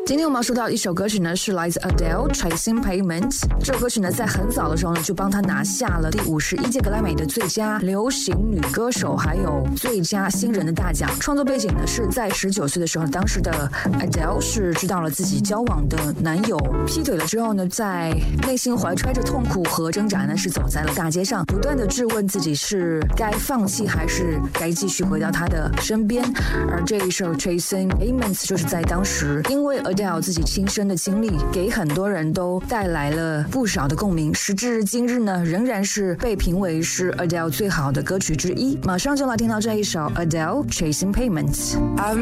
今天我们要说到一首歌曲呢，是来自 Adele Chasing Pavements。这首歌曲呢，在很早的时候呢，就帮她拿下了第51届格莱美的最佳流行女歌手，还有最佳新人的大奖。创作背景呢，是在19岁的时候，当时的 Adele 是知道了自己交往的男友劈腿了之后呢，在内心怀揣着痛苦和挣扎呢，是走在了大街上，不断的质问自己是该放弃还是该继续回到他的身边。而这一首 Chasing Pavements 就是在当时，因为Adele 自己亲身的经历，给很多人都带来了不少的共鸣。时至今日呢，仍然是被评为是 Adele 最好的歌曲之一。马上就来听到这一首 Adele Chasing Pavements。